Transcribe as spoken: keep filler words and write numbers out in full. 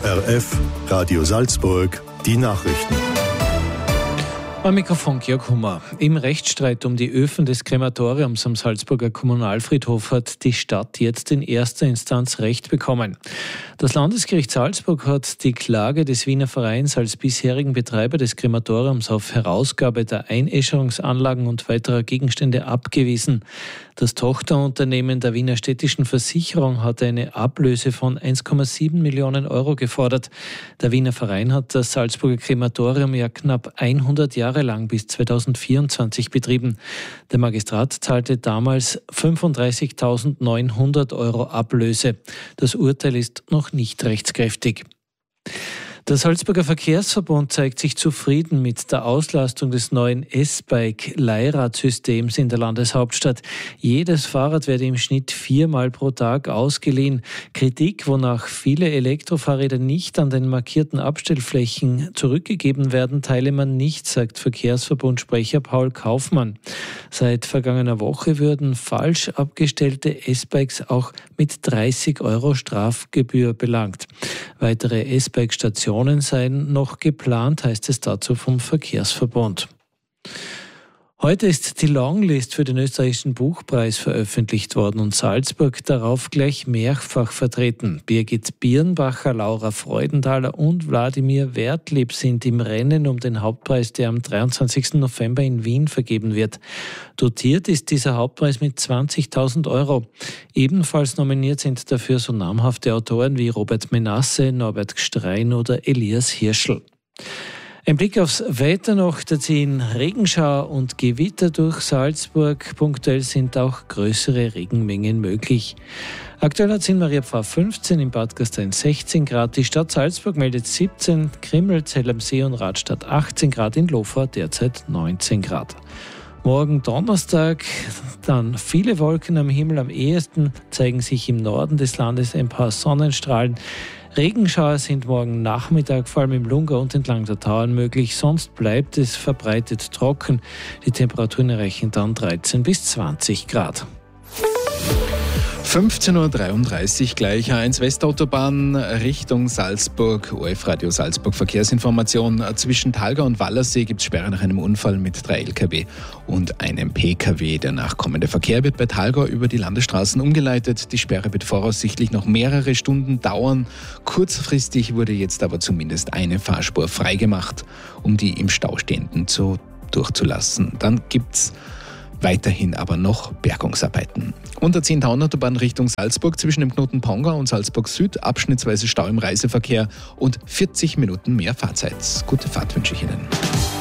R F, Radio Salzburg, die Nachrichten. Am Mikrofon Georg Hummer. Im Rechtsstreit um die Öfen des Krematoriums am Salzburger Kommunalfriedhof hat die Stadt jetzt in erster Instanz Recht bekommen. Das Landesgericht Salzburg hat die Klage des Wiener Vereins als bisherigen Betreiber des Krematoriums auf Herausgabe der Einäscherungsanlagen und weiterer Gegenstände abgewiesen. Das Tochterunternehmen der Wiener Städtischen Versicherung hat eine Ablöse von eins Komma sieben Millionen Euro gefordert. Der Wiener Verein hat das Salzburger Krematorium ja knapp hundert Jahre lang bis zweitausendvierundzwanzig betrieben. Der Magistrat zahlte damals fünfunddreißigtausendneunhundert Euro Ablöse. Das Urteil ist noch nicht rechtskräftig. Der Salzburger Verkehrsverbund zeigt sich zufrieden mit der Auslastung des neuen S-Bike-Leihrad-Systems in der Landeshauptstadt. Jedes Fahrrad werde im Schnitt viermal pro Tag ausgeliehen. Kritik, wonach viele Elektrofahrräder nicht an den markierten Abstellflächen zurückgegeben werden, teile man nicht, sagt Verkehrsverbundsprecher Paul Kaufmann. Seit vergangener Woche würden falsch abgestellte S-Bikes auch mit dreißig Euro Strafgebühr belangt. Weitere S-Bike-Stationen seien noch geplant, heißt es dazu vom Verkehrsverbund. Heute ist die Longlist für den österreichischen Buchpreis veröffentlicht worden und Salzburg darauf gleich mehrfach vertreten. Birgit Birnbacher, Laura Freudenthaler und Wladimir Wertlieb sind im Rennen um den Hauptpreis, der am dreiundzwanzigsten November in Wien vergeben wird. Dotiert ist dieser Hauptpreis mit zwanzigtausend Euro. Ebenfalls nominiert sind dafür so namhafte Autoren wie Robert Menasse, Norbert Gstrein oder Elias Hirschl. Ein Blick aufs Wetter noch, da ziehen Regenschauer und Gewitter durch Salzburg. Punktuell sind auch größere Regenmengen möglich. Aktuell hat es in Mariapfarr fünfzehn, in Bad Gastein sechzehn Grad. Die Stadt Salzburg meldet siebzehn, Krimml, Zell am See und Radstadt achtzehn Grad, in Lofau derzeit neunzehn Grad. Morgen Donnerstag, dann viele Wolken am Himmel. Am ehesten zeigen sich im Norden des Landes ein paar Sonnenstrahlen. Regenschauer sind morgen Nachmittag vor allem im Lungau und entlang der Tauern möglich. Sonst bleibt es verbreitet trocken. Die Temperaturen erreichen dann dreizehn bis zwanzig Grad. fünfzehn Uhr dreiunddreißig gleich A eins Westautobahn Richtung Salzburg. O F Radio Salzburg Verkehrsinformation. Zwischen Thalgau und Wallersee gibt es Sperre nach einem Unfall mit drei L K W und einem P K W. Der nachkommende Verkehr wird bei Thalgau über die Landesstraßen umgeleitet. Die Sperre wird voraussichtlich noch mehrere Stunden dauern. Kurzfristig wurde jetzt aber zumindest eine Fahrspur freigemacht, um die im Stau stehenden zu durchzulassen. Dann gibt's weiterhin aber noch Bergungsarbeiten. Und der Zehntausend-Autobahn Richtung Salzburg zwischen dem Knoten Pongau und Salzburg Süd, abschnittsweise Stau im Reiseverkehr und vierzig Minuten mehr Fahrzeit. Gute Fahrt wünsche ich Ihnen.